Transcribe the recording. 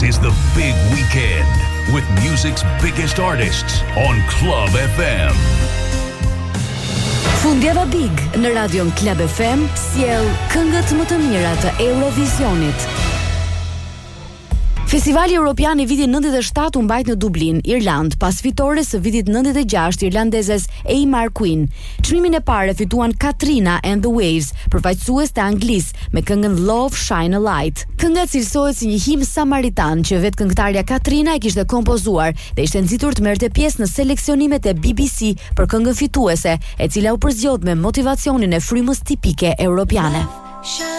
This is the big weekend with music's biggest artists on Club FM. Fundjava Big në radion Club FM sjell këngët më të mira të Eurovisionit. Festivali Europian i vitit 97 u mbajt në Dublin, Irland, pas fitores së vitit 96 irlandezes Eimar Queen. Çmimin e parë fituan Katrina and the Waves, përfaqësues të Anglisë me këngën Love Shine a Light. Kënga cilësohet si një him samaritan që vetë këngëtarja Katrina e kishte kompozuar dhe ishte nxitur të merrte pjesë në seleksionimet e BBC për këngën fituese, e cila u përzgjodh me motivacionin e frymës tipike europiane.